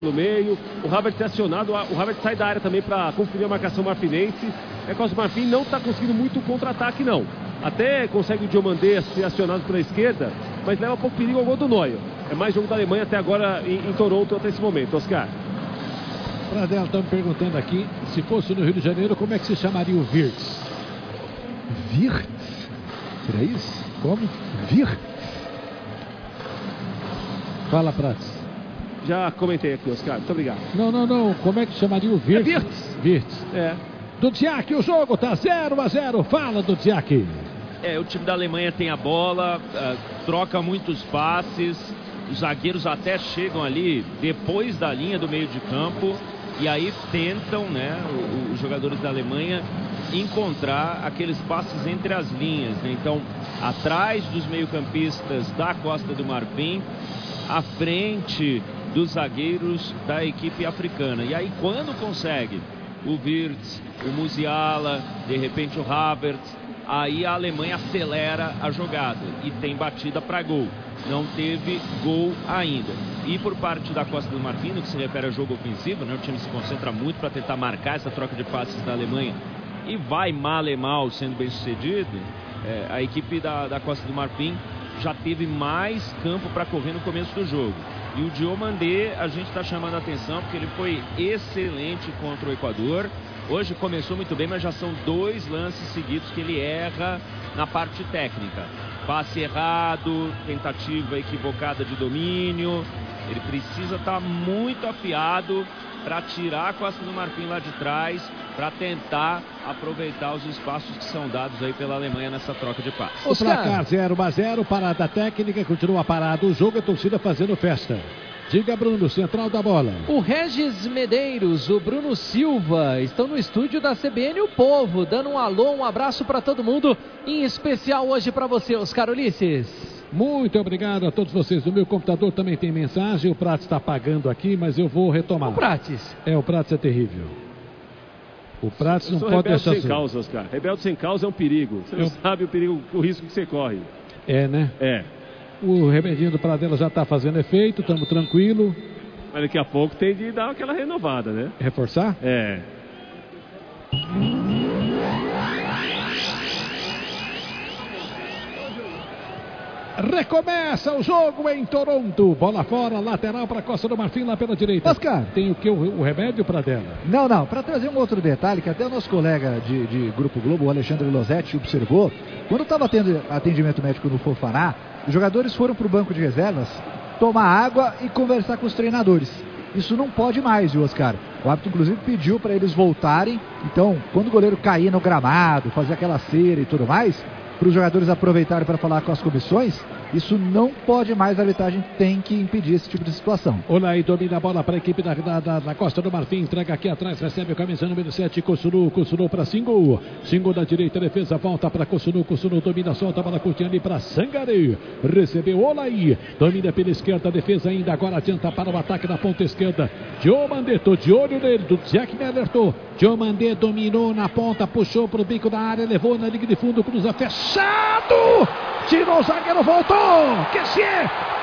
no meio, o Havertz é acionado, o Havertz sai da área também para conferir a marcação marfinense. É que o Marfim não está conseguindo muito contra-ataque, não. Até consegue o Diomandé ser acionado pela esquerda, mas leva pouco perigo ao gol do Neuer. É mais jogo da Alemanha até agora em Toronto até esse momento, Oscar. Pradella está me perguntando aqui, se fosse no Rio de Janeiro, como é que se chamaria o Wirtz? Wirtz? Será isso? Como? Wirtz? Fala, Prats. Já comentei aqui, Oscar. Muito obrigado. Não. Como é que chamaria o Wirtz? É Wirtz. Wirtz. É. Dudziak, o jogo tá 0-0. Fala, Dudziak. O time da Alemanha tem a bola, troca muitos passes. Os zagueiros até chegam ali depois da linha do meio de campo. E aí tentam, né, os jogadores da Alemanha encontrar aqueles passes entre as linhas, né? Então, atrás dos meio-campistas da Costa do Marfim, à frente dos zagueiros da equipe africana. E aí, quando consegue o Wirtz, o Musiala, de repente o Havertz, aí a Alemanha acelera a jogada e tem batida para gol. Não teve gol ainda. E por parte da Costa do Marfim, no que se refere a jogo ofensivo, né, o time se concentra muito para tentar marcar essa troca de passes da Alemanha e vai mal e mal sendo bem sucedido. A equipe da Costa do Marfim já teve mais campo para correr no começo do jogo. E o Diomandé, a gente está chamando a atenção porque ele foi excelente contra o Equador. Hoje começou muito bem, mas já são 2 lances seguidos que ele erra na parte técnica. Passe errado, tentativa equivocada de domínio. Ele precisa estar muito afiado para tirar a Costa do Marfim lá de trás, para tentar aproveitar os espaços que são dados aí pela Alemanha nessa troca de passes. O placar 0-0, parada técnica, continua parado o jogo, a torcida fazendo festa. Diga, Bruno, central da bola. O Regis Medeiros, o Bruno Silva estão no estúdio da CBN O Povo, dando um alô, um abraço para todo mundo, em especial hoje para você, Oscar Ulisses. Muito obrigado a todos vocês. No meu computador também tem mensagem, o Prats está apagando aqui, mas eu vou retomar. O Prats? O Prats é terrível. O Prats não pode deixar... Rebelde sem causa, Oscar. Rebelde sem causa é um perigo. Você não sabe o risco que você corre. É, né? É. O remedinho do Pradella já está fazendo efeito, estamos tranquilo. Mas daqui a pouco tem de dar aquela renovada, né? Reforçar? É. Recomeça o jogo em Toronto. Bola fora, lateral para a Costa do Marfim, lá pela direita. Oscar. Tem o que? O remédio, Pradella? Não. Para trazer um outro detalhe, que até o nosso colega de Grupo Globo, o Alexandre Losetti, observou. Quando estava tendo atendimento médico no Fofaná, os jogadores foram para o banco de reservas tomar água e conversar com os treinadores. Isso não pode mais, viu, Oscar? O árbitro, inclusive, pediu para eles voltarem. Então, quando o goleiro cair no gramado, fazer aquela cera e tudo mais, para os jogadores aproveitarem para falar com as comissões, isso não pode mais, a arbitragem tem que impedir esse tipo de situação. Olá, e domina a bola para a equipe da Costa do Marfim, entrega aqui atrás, recebe o camisa número 7, Kossunu para Singo da direita, defesa, volta para Kossunu domina, solta a bola curtinha ali para Sangaré, recebeu Olaí, domina pela esquerda, defesa ainda, agora adianta para o ataque na ponta esquerda, Diomandé, tô de olho nele, do Jack me alertou, Diomandé dominou na ponta, puxou para o bico da área, levou na linha de fundo, cruza fechado, tirou o zagueiro, voltou, que se é